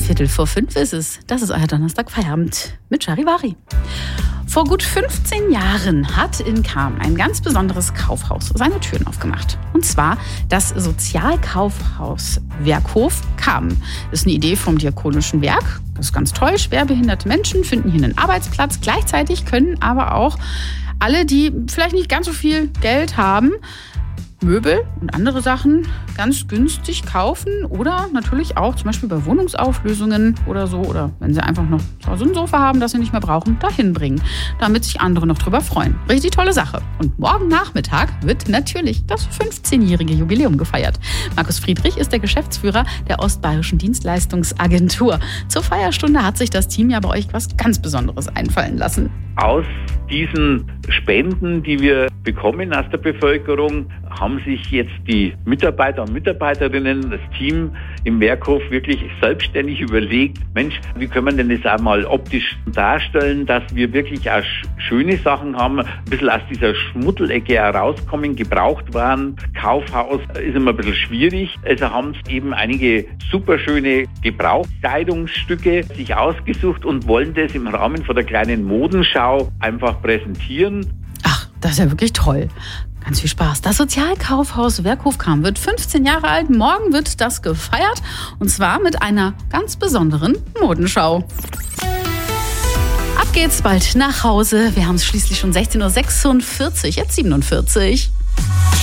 4:15 ist es. Das ist euer Donnerstag-Feierabend mit Charivari. Vor gut 15 Jahren hat in Cham ein ganz besonderes Kaufhaus seine Türen aufgemacht. Und zwar das Sozialkaufhaus Werkhof Cham. Das ist eine Idee vom Diakonischen Werk. Das ist ganz toll. Schwerbehinderte Menschen finden hier einen Arbeitsplatz. Gleichzeitig können aber auch alle, die vielleicht nicht ganz so viel Geld haben, Möbel und andere Sachen ganz günstig kaufen oder natürlich auch zum Beispiel bei Wohnungsauflösungen oder so, oder wenn sie einfach noch so ein Sofa haben, das sie nicht mehr brauchen, dahin bringen, damit sich andere noch drüber freuen. Richtig tolle Sache. Und morgen Nachmittag wird natürlich das 15-jährige Jubiläum gefeiert. Markus Friedrich ist der Geschäftsführer der Ostbayerischen Dienstleistungsagentur. Zur Feierstunde hat sich das Team ja bei euch was ganz Besonderes einfallen lassen. Aus diesen Spenden, die wir bekommen aus der Bevölkerung, haben sich jetzt die Mitarbeiter und Mitarbeiterinnen, das Team im Werkhof wirklich selbstständig überlegt, Mensch, wie können wir denn das auch mal optisch darstellen, dass wir wirklich auch schöne Sachen haben, ein bisschen aus dieser Schmuddelecke herauskommen. Gebrauchtwaren, Kaufhaus ist immer ein bisschen schwierig. Also haben es eben einige super schöne Gebrauchskleidungsstücke sich ausgesucht und wollen das im Rahmen von der kleinen Modenschau einfach präsentieren. Ach, das ist ja wirklich toll. Ganz viel Spaß. Das Sozialkaufhaus Werkhof Cham wird 15 Jahre alt. Morgen wird das gefeiert. Und zwar mit einer ganz besonderen Modenschau. Ab geht's bald nach Hause. Wir haben es schließlich schon 16:46 Uhr, jetzt 47.